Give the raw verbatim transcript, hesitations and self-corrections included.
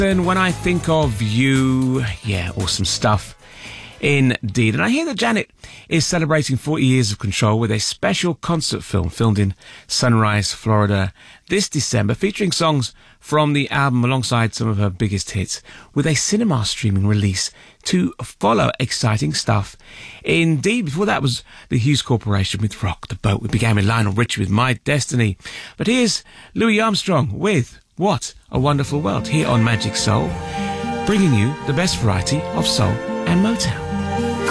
Then when I think of you, yeah, awesome stuff. Indeed. And I hear that Janet is celebrating forty years of Control with a special concert film filmed in Sunrise, Florida this December, featuring songs from the album alongside some of her biggest hits, with a cinema streaming release to follow. Exciting stuff indeed. Before that was the Hughes Corporation with Rock the Boat. We began with Lionel Richie with My Destiny. But here's Louis Armstrong with What a Wonderful World here on Magic Soul, bringing you the best variety of soul and Motown.